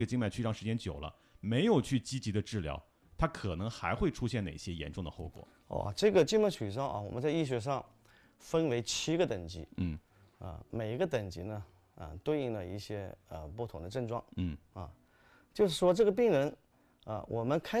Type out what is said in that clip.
个静脉曲张时间久了，没有去积极的治疗，它可能还会出现哪些严重的后果？ 这个静脉曲张啊，我们在医学上分为7个等级，每一个等级呢，对应了一些不同的症状，就是说这个病人我们开